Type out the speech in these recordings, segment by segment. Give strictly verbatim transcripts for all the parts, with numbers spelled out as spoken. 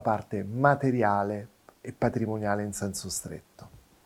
parte materiale e patrimoniale in senso stretto.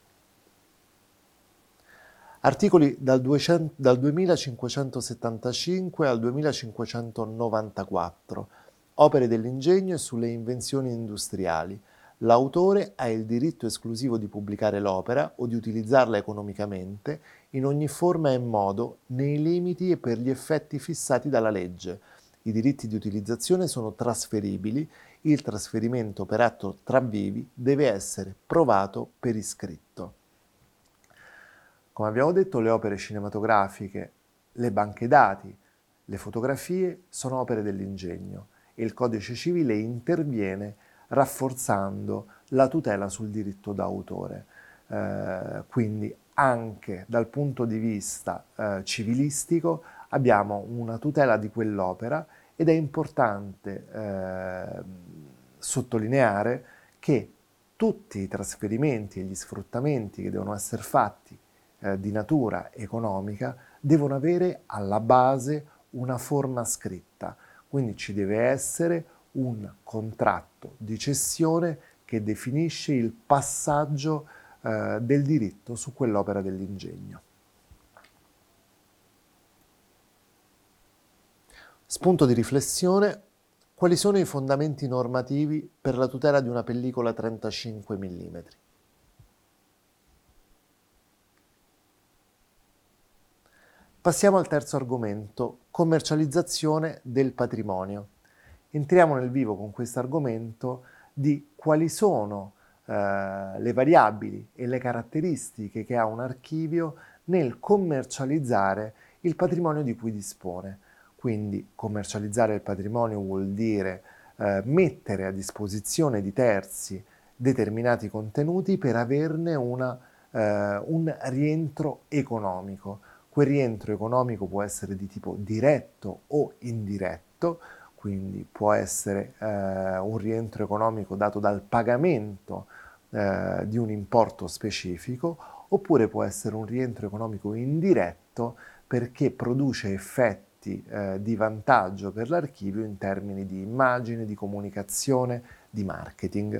Articoli dal, duecento, dal duemilacinquecentosettantacinque al duemilacinquecentonovantaquattro, opere dell'ingegno e sulle invenzioni industriali. L'autore ha il diritto esclusivo di pubblicare l'opera o di utilizzarla economicamente in ogni forma e modo, nei limiti e per gli effetti fissati dalla legge. I diritti di utilizzazione sono trasferibili. Il trasferimento per atto tra vivi deve essere provato per iscritto. Come abbiamo detto, le opere cinematografiche, le banche dati, le fotografie sono opere dell'ingegno e il codice civile interviene rafforzando la tutela sul diritto d'autore. Eh, quindi anche dal punto di vista eh, civilistico abbiamo una tutela di quell'opera ed è importante eh, sottolineare che tutti i trasferimenti e gli sfruttamenti che devono essere fatti eh, di natura economica devono avere alla base una forma scritta, quindi ci deve essere un contratto di cessione che definisce il passaggio eh, del diritto su quell'opera dell'ingegno. Spunto di riflessione: quali sono i fondamenti normativi per la tutela di una pellicola trentacinque millimetri? Passiamo al terzo argomento, commercializzazione del patrimonio. Entriamo nel vivo con questo argomento di quali sono eh, le variabili e le caratteristiche che ha un archivio nel commercializzare il patrimonio di cui dispone. Quindi commercializzare il patrimonio vuol dire eh, mettere a disposizione di terzi determinati contenuti per averne una, eh, un rientro economico. Quel rientro economico può essere di tipo diretto o indiretto, quindi può essere eh, un rientro economico dato dal pagamento eh, di un importo specifico, oppure può essere un rientro economico indiretto perché produce effetti eh, di vantaggio per l'archivio in termini di immagine, di comunicazione, di marketing.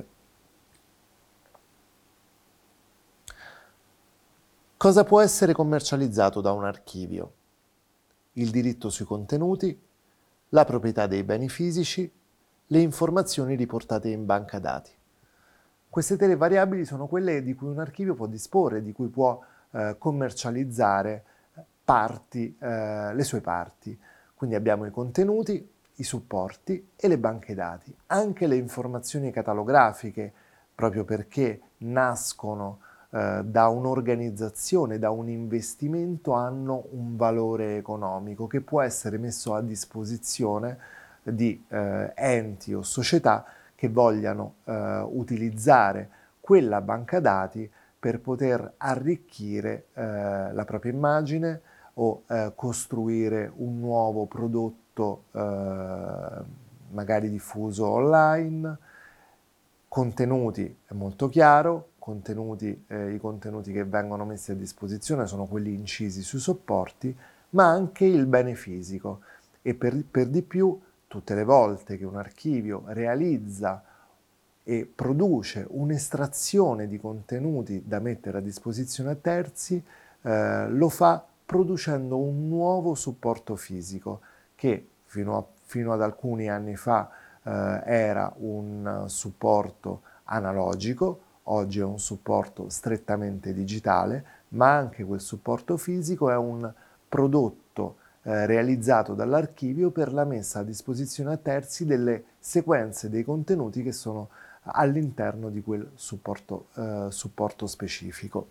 Cosa può essere commercializzato da un archivio? Il diritto sui contenuti, la proprietà dei beni fisici, le informazioni riportate in banca dati. Queste tre variabili sono quelle di cui un archivio può disporre, di cui può eh, commercializzare parti, eh, le sue parti. Quindi abbiamo i contenuti, i supporti e le banche dati. Anche le informazioni catalografiche, proprio perché nascono eh, da un'organizzazione, da un investimento, hanno un valore economico che può essere messo a disposizione di eh, enti o società che vogliano eh, utilizzare quella banca dati per poter arricchire eh, la propria immagine o eh, costruire un nuovo prodotto eh, magari diffuso online. Contenuti è molto chiaro, contenuti, eh, i contenuti che vengono messi a disposizione sono quelli incisi sui supporti, ma anche il bene fisico e per, per di più tutte le volte che un archivio realizza e produce un'estrazione di contenuti da mettere a disposizione a terzi, eh, lo fa producendo un nuovo supporto fisico che fino, a, fino ad alcuni anni fa eh, era un supporto analogico, oggi è un supporto strettamente digitale, ma anche quel supporto fisico è un prodotto eh, realizzato dall'archivio per la messa a disposizione a terzi delle sequenze dei contenuti che sono all'interno di quel supporto, eh, supporto specifico.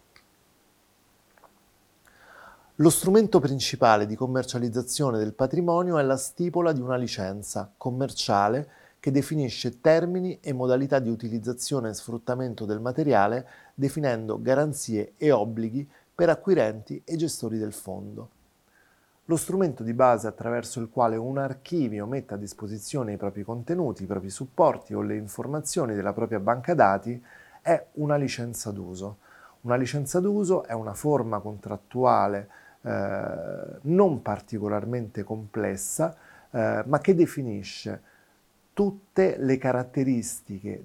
Lo strumento principale di commercializzazione del patrimonio è la stipula di una licenza commerciale che definisce termini e modalità di utilizzazione e sfruttamento del materiale, definendo garanzie e obblighi per acquirenti e gestori del fondo. Lo strumento di base attraverso il quale un archivio mette a disposizione i propri contenuti, i propri supporti o le informazioni della propria banca dati è una licenza d'uso. Una licenza d'uso è una forma contrattuale eh, non particolarmente complessa, eh, ma che definisce tutte le caratteristiche